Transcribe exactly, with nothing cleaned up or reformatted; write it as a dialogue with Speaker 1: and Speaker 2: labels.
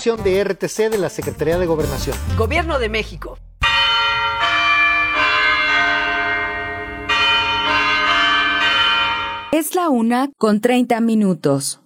Speaker 1: información de R T C de la Secretaría de Gobernación.
Speaker 2: Gobierno de México.
Speaker 3: Es la una con treinta minutos.